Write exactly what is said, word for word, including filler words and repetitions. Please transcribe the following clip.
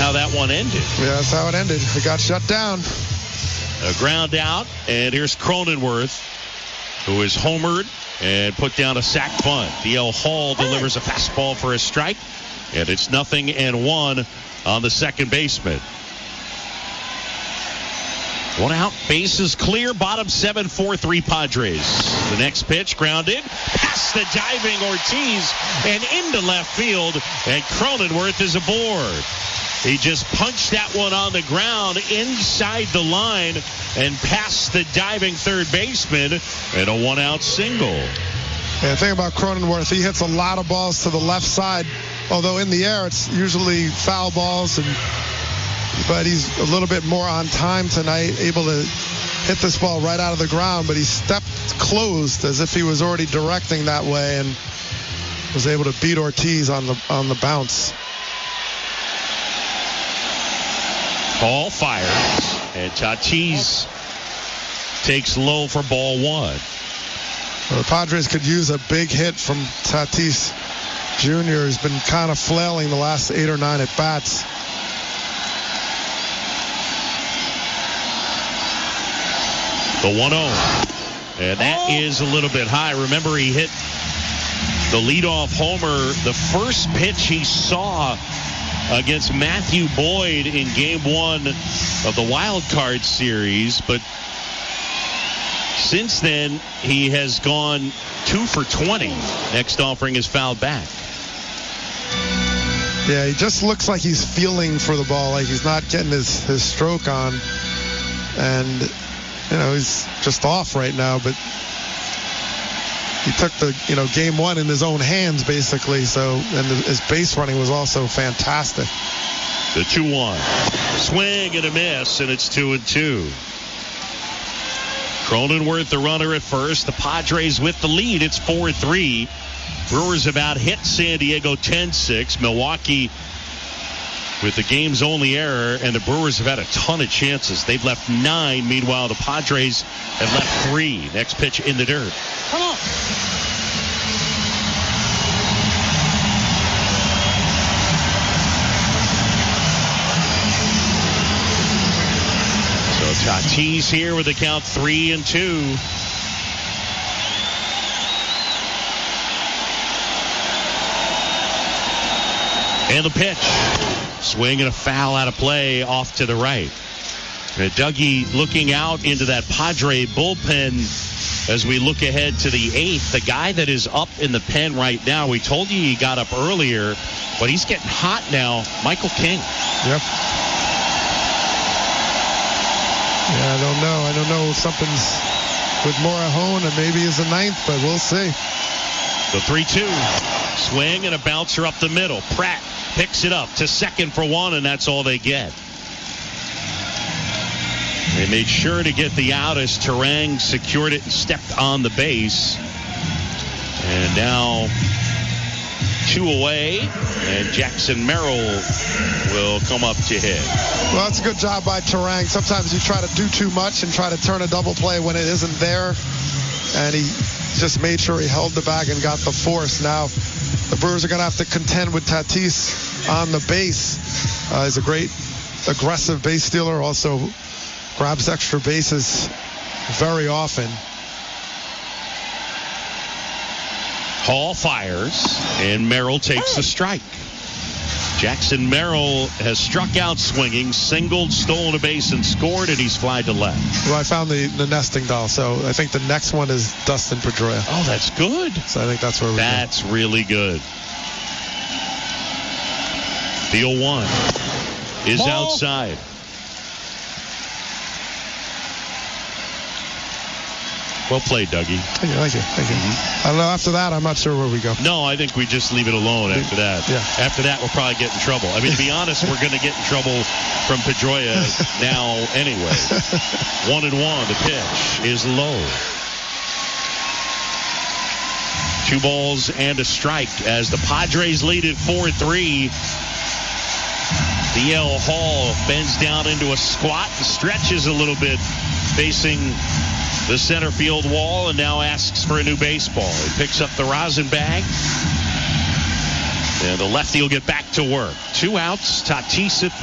how that one ended. Yeah, that's how it ended. It got shut down. A ground out, and here's Cronenworth, who is homered and put down a sac bunt. D L Hall delivers a fastball for a strike, and it's nothing and one on the second baseman. One out, bases clear, bottom seven, four three Padres. The next pitch, grounded, past the diving Ortiz and into left field, and Cronenworth is aboard. He just punched that one on the ground inside the line and past the diving third baseman, and a one-out single. And the thing about Cronenworth, he hits a lot of balls to the left side, although in the air it's usually foul balls, and but he's a little bit more on time tonight, able to hit this ball right out of the ground, but he stepped closed as if he was already directing that way and was able to beat Ortiz on the on the bounce. Hall fires, and Tatis takes low for ball one. Well, the Padres could use a big hit from Tatis Junior He's been kind of flailing the last eight or nine at bats. The one oh, and that is a little bit high. Remember, he hit the leadoff homer the first pitch he saw against Matthew Boyd in game one of the wild card series, but since then he has gone two for twenty. Next offering is fouled back. Yeah, he just looks like he's feeling for the ball, like he's not getting his, his stroke on, and you know, he's just off right now, but he took the, you know, game one in his own hands, basically, so, and his base running was also fantastic. The two one. Swing and a miss, and it's two and two. Cronenworth, the runner at first. The Padres with the lead. It's four three. Brewers about hit San Diego ten six. Milwaukee with the game's only error, and the Brewers have had a ton of chances. They've left nine. Meanwhile, the Padres have left three. Next pitch in the dirt. Come on. So Tatis here with the count three and two. And the pitch. Swing and a foul out of play off to the right. And Dougie looking out into that Padre bullpen as we look ahead to the eighth. The guy that is up in the pen right now, we told you he got up earlier, but he's getting hot now. Michael King. Yep. Yeah, I don't know. I don't know if something's with Morejon, and maybe is a ninth, but we'll see. The three two. Swing and a bouncer up the middle. Pratt picks it up to second for one, and that's all they get. They made sure to get the out as Terang secured it and stepped on the base. And now two away, and Jackson Merrill will come up to hit. Well, that's a good job by Terang. Sometimes you try to do too much and try to turn a double play when it isn't there, and he just made sure he held the bag and got the force. Now the Brewers are going to have to contend with Tatis on the base. Uh, he's a great aggressive base stealer, also grabs extra bases very often. Hall fires, and Merrill takes the strike. Jackson Merrill has struck out swinging, singled, stolen a base, and scored, and he's flied to left. Well, I found the, the nesting doll, so I think the next one is Dustin Pedroia. Oh, that's good. So I think that's where we're That's going. really good. The oh one is Ball. outside. Well played, Dougie. Thank you, thank you, thank you. Mm-hmm. I don't know, after that, I'm not sure where we go. No, I think we just leave it alone after that. Yeah. After that, we'll probably get in trouble. I mean, to be honest, we're going to get in trouble from Pedroia now anyway. One and one. The pitch is low. Two balls and a strike as the Padres lead at four three. D L Hall bends down into a squat and stretches a little bit, facing the center field wall, and now asks for a new baseball. He picks up the rosin bag, and the lefty will get back to work. Two outs. Tatis at